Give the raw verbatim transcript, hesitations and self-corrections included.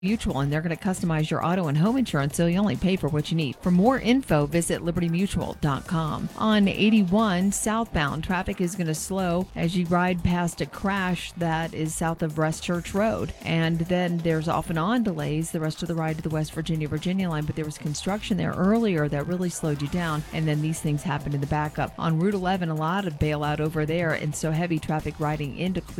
Mutual, and they're going to customize your auto and home insurance so you only pay for what you need. For more info, visit liberty mutual dot com. On eighty-one southbound, traffic is going to slow as you ride past a crash that is south of West Church Road. And then there's off and on delays the rest of the ride to the West Virginia Virginia line, but there was construction there earlier that really slowed you down, and then these things happened in the backup. On Route eleven, a lot of bailout over there, and so heavy traffic riding into Cleveland